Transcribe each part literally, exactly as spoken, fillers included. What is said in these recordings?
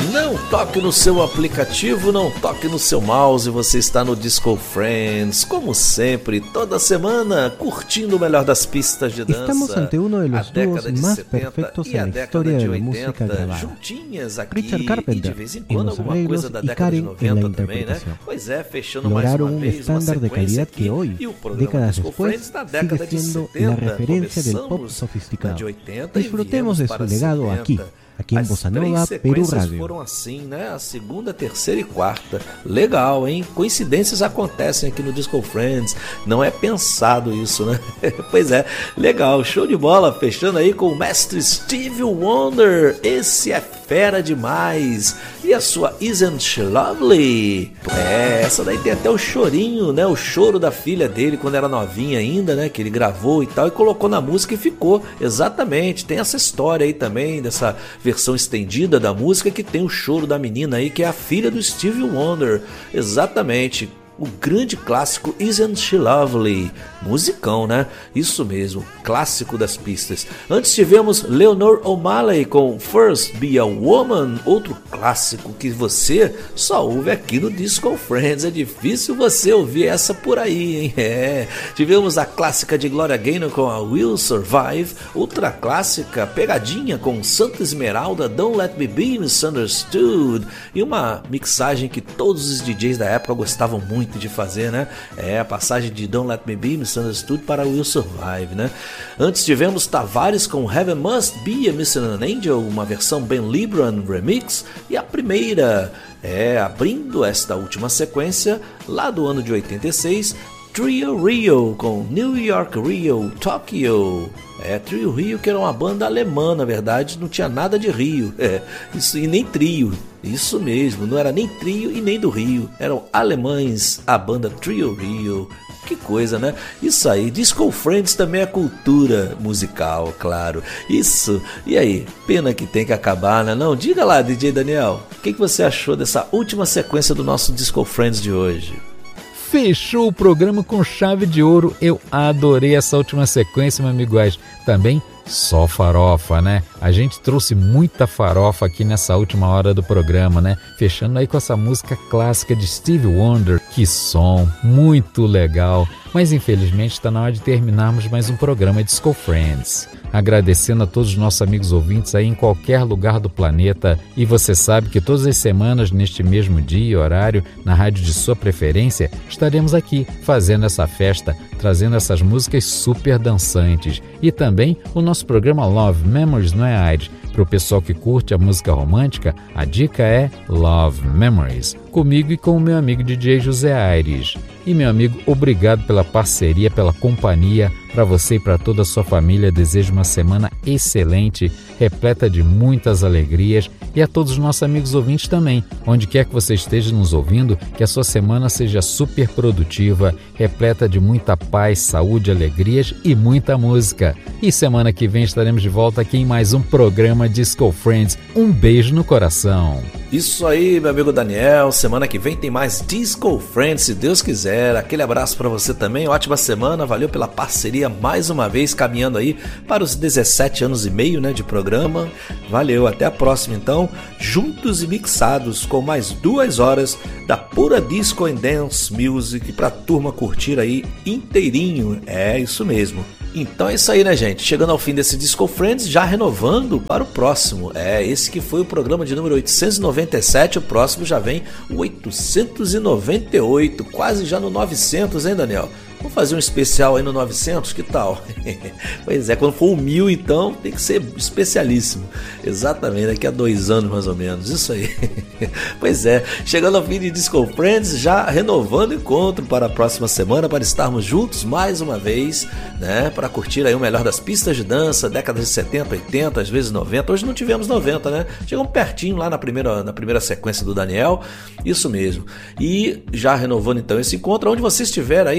Não toque no seu aplicativo, não toque no seu mouse, você está no Disco Friends, como sempre, toda semana, curtindo o melhor das pistas de dança. Estamos ante uno de los dúos más perfectos en la historia de la música grabada. Richard Carpenter en los arreglos y Karen en la interpretación. Lograron un estándar de calidad que hoy, décadas después, sigue siendo la referencia del pop sofisticado. Disfrutemos de su legado aquí. Aqui em Bossa Nova, Peru Rádio. Foram assim, né? A segunda, terceira e quarta. Legal, hein? Coincidências acontecem aqui no Disco Friends. Não é pensado isso, né? Pois é, legal. Show de bola. Fechando aí com o mestre Stevie Wonder. Esse é fera demais. E a sua Isn't She Lovely? É, essa daí tem até o chorinho, né? O choro da filha dele quando era novinha ainda, né? Que ele gravou e tal e colocou na música e ficou. Exatamente. Tem essa história aí também, dessa versão estendida da música que tem o choro da menina aí, que é a filha do Stevie Wonder. Exatamente. O grande clássico Isn't She Lovely? Musicão, né? Isso mesmo, clássico das pistas. Antes tivemos Leonor O'Malley com First Be a Woman, outro clássico que você só ouve aqui no Disco Friends. É difícil você ouvir essa por aí, hein? É. Tivemos a clássica de Gloria Gaynor com a Will Survive, outra clássica pegadinha com Santa Esmeralda, Don't Let Me Be Misunderstood, e uma mixagem que todos os D Js da época gostavam muito de fazer, né? É a passagem de Don't Let Me Be Misunderstood para Will Survive, né? Antes tivemos Tavares com Heaven Must Be a Missing an Angel, uma versão Ben Libran remix, e a primeira, é, abrindo esta última sequência, lá do ano de oitenta e seis, Trio Rio com New York, Rio, Tokyo. É, Trio Rio, que era uma banda alemã, na verdade, não tinha nada de Rio, é, isso, e nem trio, isso mesmo, não era nem trio e nem do Rio, eram alemães, a banda Trio Rio. Que coisa, né? Isso aí, Disco Friends também é cultura musical, claro. Isso, e aí, pena que tem que acabar, né? Não, diga lá, D J Daniel, o que, que você achou dessa última sequência do nosso Disco Friends de hoje? Fechou o programa com chave de ouro. Eu adorei essa última sequência, meu amigo Ais. Também só farofa, né? A gente trouxe muita farofa aqui nessa última hora do programa, né? Fechando aí com essa música clássica de Stevie Wonder. Que som, muito legal. Mas infelizmente está na hora de terminarmos mais um programa Disco Friends. Agradecendo a todos os nossos amigos ouvintes aí em qualquer lugar do planeta. E você sabe que todas as semanas, neste mesmo dia e horário, na rádio de sua preferência, estaremos aqui fazendo essa festa, trazendo essas músicas super dançantes. E também o nosso programa Love Memories, não é, Aires? Para o pessoal que curte a música romântica, a dica é Love Memories, comigo e com o meu amigo D J José Aires. E meu amigo, obrigado pela parceria, pela companhia. Para você e para toda a sua família, desejo uma semana excelente, repleta de muitas alegrias, e a todos os nossos amigos ouvintes também. Onde quer que você esteja nos ouvindo, que a sua semana seja super produtiva, repleta de muita paz, saúde, alegrias e muita música. E semana que vem estaremos de volta aqui em mais um programa Disco Friends. Um beijo no coração. Isso aí, meu amigo Daniel. Semana que vem tem mais Disco Friends, se Deus quiser. Aquele abraço para você também. Ótima semana. Valeu pela parceria mais uma vez, caminhando aí para os dezessete anos e meio, né, de programa. Valeu. Até a próxima, então. Juntos e mixados com mais duas horas da pura Disco and Dance Music pra turma curtir aí inteirinho. É isso mesmo. Então é isso aí, né, gente? Chegando ao fim desse Disco Friends, já renovando para o próximo. É, esse que foi o programa de número oitocentos e noventa e sete, o próximo já vem o oitocentos e noventa e oito, quase já no novecentos, hein, Daniel? Vamos fazer um especial aí no novecentos, que tal? Pois é, quando for o mil, então, tem que ser especialíssimo. Exatamente, daqui a dois anos mais ou menos, isso aí. Pois é, chegando ao fim de Disco Friends, já renovando o encontro para a próxima semana, para estarmos juntos mais uma vez, né? Para curtir aí o melhor das pistas de dança, décadas de setenta, oitenta, às vezes noventa. Hoje não tivemos noventa, né? Chegamos pertinho lá na primeira, na primeira sequência do Daniel, isso mesmo. E já renovando então esse encontro, onde você estiver aí no planeta,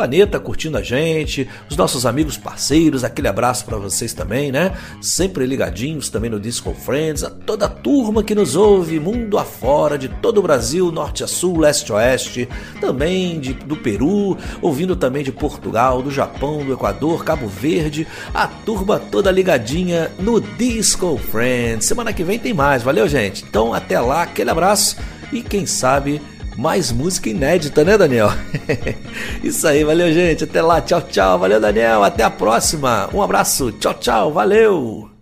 planeta curtindo a gente, os nossos amigos parceiros, aquele abraço para vocês também, né? Sempre ligadinhos também no Disco Friends, a toda a turma que nos ouve, mundo afora, de todo o Brasil, norte a sul, leste a oeste, também de, do Peru, ouvindo também de Portugal, do Japão, do Equador, Cabo Verde, a turma toda ligadinha no Disco Friends. Semana que vem tem mais, valeu, gente? Então até lá, aquele abraço e quem sabe mais música inédita, né, Daniel? Isso aí, valeu, gente. Até lá, tchau, tchau. Valeu, Daniel. Até a próxima. Um abraço. Tchau, tchau. Valeu.